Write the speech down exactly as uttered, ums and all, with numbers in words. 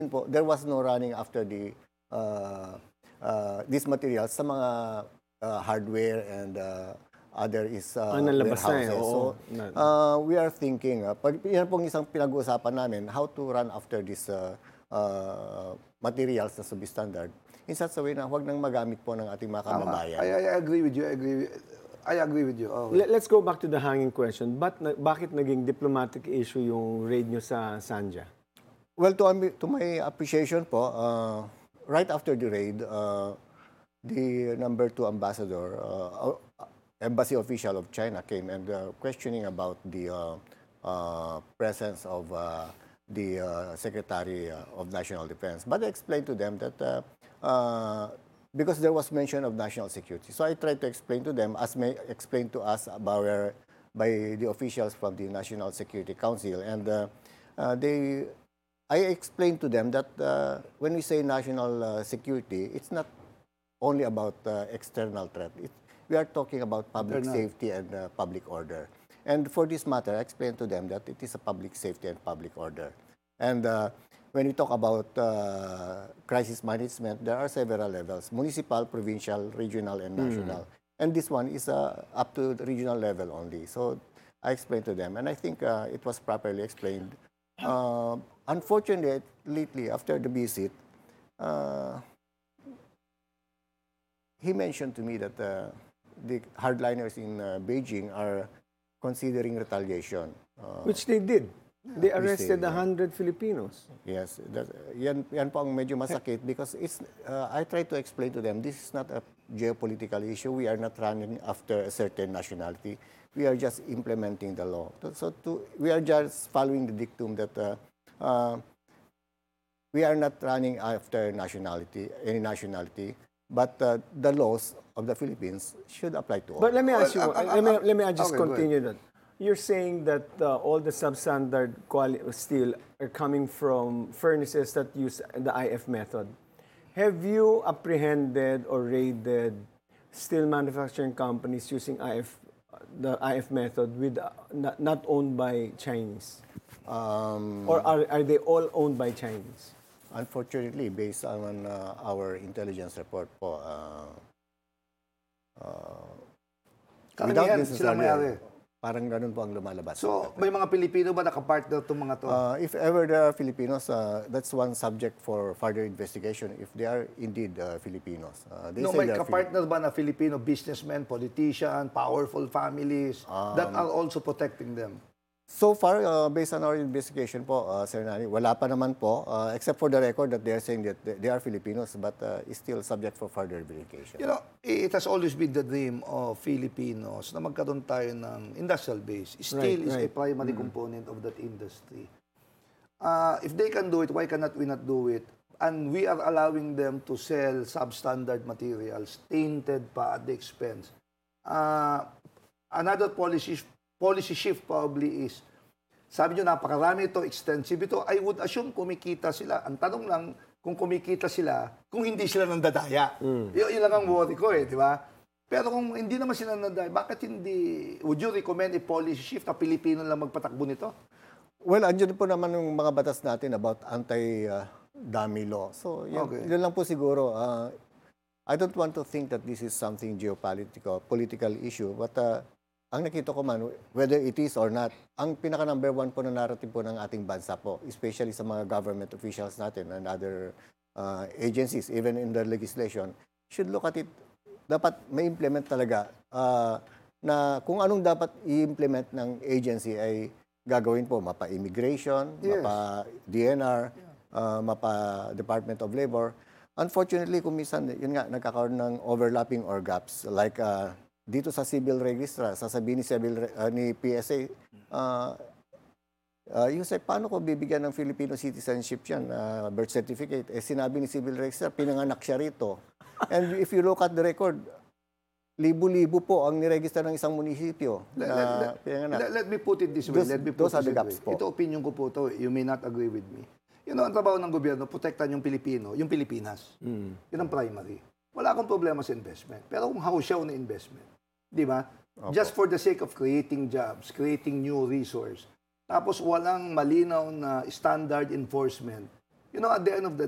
po, there was no running after the uh, uh, these materials sa mga uh, hardware and uh, other is uh, Ah, nalabas na eh, warehouses. oo. So, uh, we are thinking, uh, pag, yan pong isang pinag-uusapan namin, how to run after this uh, uh, materials na substandard in such a way na huwag nang magamit po ng ating mga Tama. kababayan. I, I agree with you. I agree with, I agree with you. Oh. Let- Let's go back to the hanging question. But, na- bakit naging diplomatic issue yung raid nyo sa Sanja? Well, to, ami- to my appreciation po, uh, right after the raid, uh, the number two ambassador, uh, embassy official of China came and uh, questioning about the uh, uh, presence of uh, the uh, Secretary uh, of National Defense. But I explained to them that uh, uh, because there was mention of national security. So I tried to explain to them, as may explained to us about, by the officials from the National Security Council. And uh, uh, they, I explained to them that uh, when we say national uh, security, it's not only about uh, external threat. It, we are talking about public Internal. safety and uh, public order. And for this matter, I explained to them that it is a public safety and public order. And uh, when we talk about uh, crisis management, there are several levels: municipal, provincial, regional, and national. And this one is uh, up to the regional level only. So I explained to them, and I think uh, it was properly explained. Uh, unfortunately, lately, after the visit, uh, he mentioned to me that uh, the hardliners in uh, Beijing are considering retaliation. Uh, Which they did. They arrested yeah. one hundred Filipinos. Yes, that, yan, yan po ang medyo masakit because it's, uh, I try to explain to them, this is not a geopolitical issue. We are not running after a certain nationality. We are just implementing the law. So to, we are just following the dictum that uh, uh, we are not running after nationality, any nationality, but uh, the laws of the Philippines should apply to all. But let me ask you, Well, uh, uh, let me, uh, let me just okay, go ahead. continue that. You're saying that uh, all the substandard quali- steel are coming from furnaces that use the I F method. Have you apprehended or raided steel manufacturing companies using I F, the I F method with uh, not, not owned by Chinese? Um, Or are, are they all owned by Chinese? Unfortunately, based on uh, our intelligence report po, uh, uh, without Karamihan sila necessarily, may-ari. parang ganun po ang lumalabas. So, may mga Pilipino ba nakapartner itong mga to? Uh, if ever there are Filipinos, uh, that's one subject for further investigation, if they are indeed uh, Filipinos. Uh, they no, say may they are kapartner ba na Filipino businessmen, politician, powerful families that Um, are also protecting them? So far, uh, based on our investigation po, uh, Sir Nani, wala pa naman po, uh, except for the record that they are saying that they they are Filipinos, but uh, is still subject for further verification. You know, it has always been the dream of Filipinos na magkaroon tayo ng industrial base. Steel Right, is a right. primary component of that industry. Uh, if they can do it, why cannot we not do it? And we are allowing them to sell substandard materials, tainted pa at the expense. Uh, another policy policy shift probably is, sabi nyo, napakarami ito, extensive ito. I would assume kumikita sila. Ang tanong lang, kung kumikita sila, kung hindi sila nandadaya. Mm. Y- yun lang ang worry ko eh, di ba? Pero kung hindi naman sila nandadaya, bakit hindi, would you recommend a policy shift na Pilipino lang magpatakbo nito? Well, andyan po naman yung mga batas natin about anti-dummy law. So, yun, Okay. yun lang po siguro. Uh, I don't want to think that this is something geopolitical, political issue, but uh, ang nakita ko man, whether it is or not, ang pinaka-number one po na narrative po ng ating bansa po, especially sa mga government officials natin and other uh, agencies, even in the legislation, should look at it, dapat ma-implement talaga uh, na kung anong dapat i-implement ng agency ay gagawin po, mapa-immigration, Yes. mapa-D N R, uh, mapa-Department of Labor. Unfortunately, kung minsan, yun nga, nagkakaroon ng overlapping or gaps, like uh, dito sa civil registra, sasabihin ni, civil, uh, ni P S A, uh, uh, yung say, paano ko bibigyan ng Filipino citizenship yan, uh, birth certificate? Eh, sinabi ni civil registra, pinanganak siya rito. And if you look at the record, libo-libo po ang niregister ng isang munisipyo Let, na let, let, pinanganak. let, let me put it this way. Those- let me put those are this the this gaps way. po. Ito opinion ko po to. You may not agree with me. You know, ang trabaho ng gobyerno, protektan yung Pilipino, yung Pilipinas. Hmm. Yun ang primary. Wala akong problema sa investment. Pero kung hausyaw na investment, di ba? Just for the sake of creating jobs, creating new resource. Tapos walang malinaw na standard enforcement. You know, at the end of the